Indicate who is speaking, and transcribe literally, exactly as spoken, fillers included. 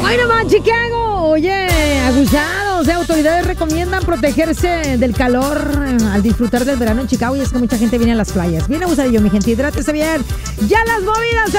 Speaker 1: Hoy nomás, Chicago. Oye, abusados. ¿eh? Autoridades recomiendan protegerse del calor eh, al disfrutar del verano en Chicago. Y es que mucha gente viene a las playas. Bien abusadillo, mi gente. Hidrátese bien. Ya las movidas.